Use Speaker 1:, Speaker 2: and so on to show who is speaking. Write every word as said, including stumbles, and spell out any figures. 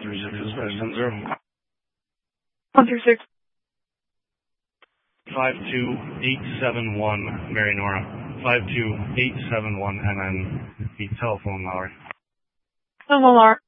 Speaker 1: three six is five seven zero.
Speaker 2: One three six.
Speaker 3: Five two eight seven one, Mary Nora. Five two eight seven one, and then the telephone, Lowry.
Speaker 2: Telephone, Lowry.